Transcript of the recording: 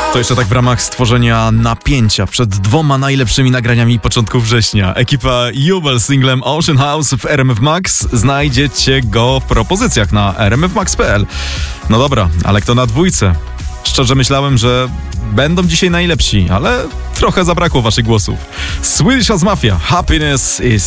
To jeszcze tak w ramach stworzenia napięcia przed dwoma najlepszymi nagraniami początku września. Ekipa Jubel z singlem Ocean House w RMF Max. Znajdziecie go w propozycjach na rmfmax.pl. No dobra, ale kto na dwójce? Szczerze myślałem, że będą dzisiaj najlepsi, ale trochę zabrakło waszych głosów. Swedish House Mafia, Happiness is